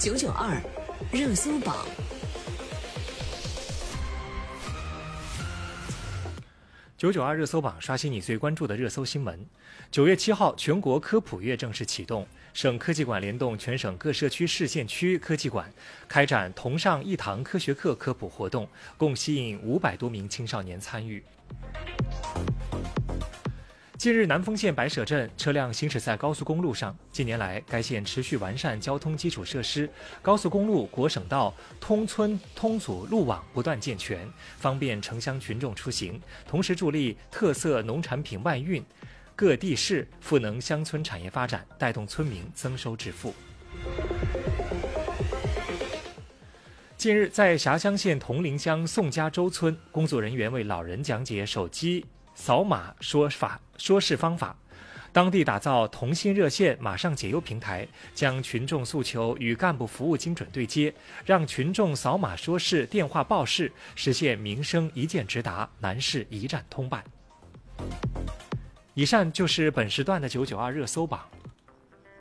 992热搜榜。 992热搜榜刷新你最关注的热搜新闻。9月7号，全国科普月正式启动，省科技馆联动全省各社区市县区科技馆，开展同上一堂科学课科普活动，共吸引500多名青少年参与。近日，南丰县白舍镇车辆行驶在高速公路上。近年来，该县持续完善交通基础设施，高速公路、国省道、通村通阻路网不断健全，方便城乡群众出行，同时助力特色农产品外运，各地市赋能乡村产业发展，带动村民增收致富。近日，在峡乡县铜陵乡宋家洲村，工作人员为老人讲解手机扫码说事方法，当地打造同心热线马上解忧平台，将群众诉求与干部服务精准对接，让群众扫码说事、电话报事，实现民生一键直达，难事一站通办。以上就是本时段的992热搜榜，